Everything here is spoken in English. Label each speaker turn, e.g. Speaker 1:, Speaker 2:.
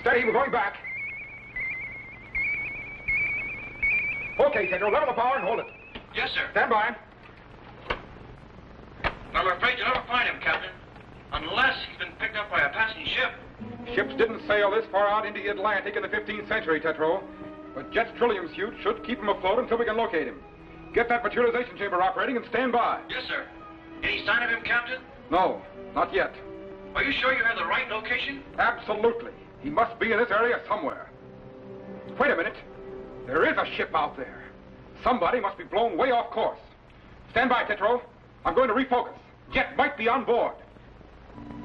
Speaker 1: Steady, we're going back. Okay, Pedro, level the power and hold it.
Speaker 2: Yes, sir.
Speaker 1: Stand by.
Speaker 2: I'm afraid you'll never find him, Captain. Unless he's been picked up by a passing ship.
Speaker 1: Ships didn't sail this far out into the Atlantic in the 15th century, Tetro. But Jet's trillium suit should keep him afloat until we can locate him. Get that materialization chamber operating and stand by.
Speaker 2: Yes, sir. Any sign of him, Captain?
Speaker 1: No, not yet.
Speaker 2: Are you sure you have the right location?
Speaker 1: Absolutely. He must be in this area somewhere. Wait a minute. There is a ship out there. Somebody must be blown way off course. Stand by, Tetro. I'm going to refocus. Jet might be on board.